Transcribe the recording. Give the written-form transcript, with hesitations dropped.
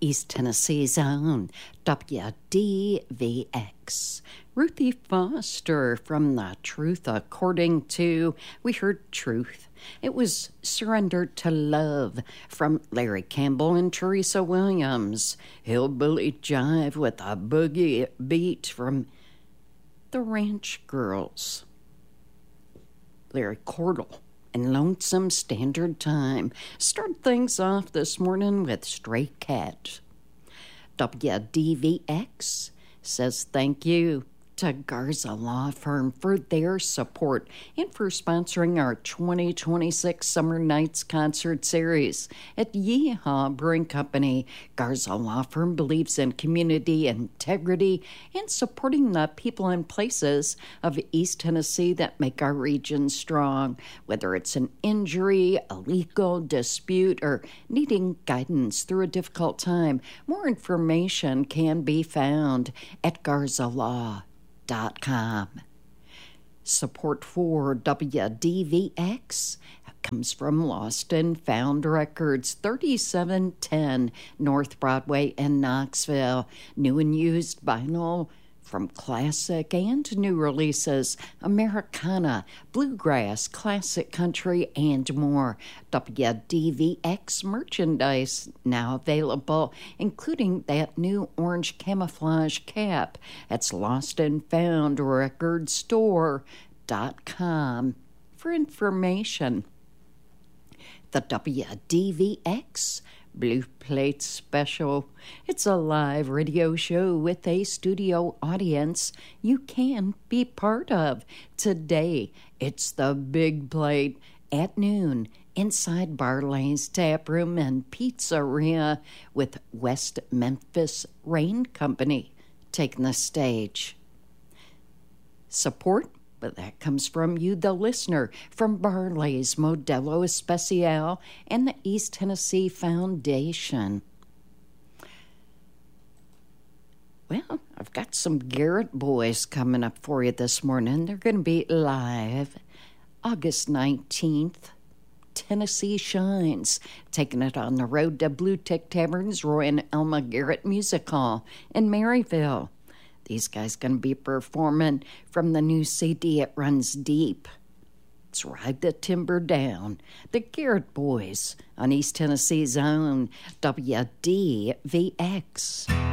East Tennessee's own WDVX. Ruthie Foster from The Truth According to, we heard Truth. It was Surrender to Love from Larry Campbell and Teresa Williams. Hillbilly Jive with a boogie beat from the Ranch Girls. Larry Cordell and Lonesome Standard Time. Start things off this morning with Stray Cat. WDVX says thank you to Garza Law Firm for their support and for sponsoring our 2026 Summer Nights concert series. At Yeehaw Brewing Company, Garza Law Firm believes in community integrity and supporting the people and places of East Tennessee that make our region strong. Whether it's an injury, a legal dispute, or needing guidance through a difficult time, more information can be found at GarzaLaw.com. Support for WDVX comes from Lost and Found Records, 3710 North Broadway in Knoxville. New and used vinyl from classic and new releases, Americana, bluegrass, classic country, and more. WDVX merchandise now available, including that new orange camouflage cap. It's Lost and Found Record Store.com for information. The WDVX Blue Plate Special. It's a live radio show with a studio audience you can be part of. Today, it's the Big Plate at noon inside Barley's Tap Room and Pizzeria with West Memphis Rain Company taking the stage. Support, but that comes from you, the listener, from Barley's Modelo Especial and the East Tennessee Foundation. Well, I've got some Garrett Boys coming up for you this morning. They're going to be live August 19th. Tennessee Shines, taking it on the road to Blue Tick Tavern's Roy and Elma Garrett Music Hall in Maryville. These guys going to be performing from the new CD, It Runs Deep. Let's ride the timber down. The Garrett Boys on East Tennessee's own WDVX.